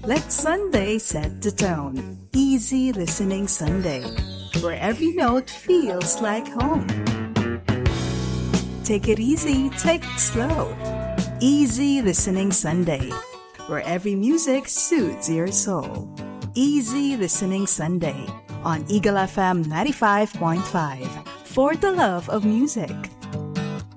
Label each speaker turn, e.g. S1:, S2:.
S1: Let Sunday set the tone. Easy listening Sunday, where every note feels like home. Take it easy, take it slow. Easy listening Sunday, where every music soothes your soul. Easy listening Sunday on Eagle FM 95.5 for the love of music.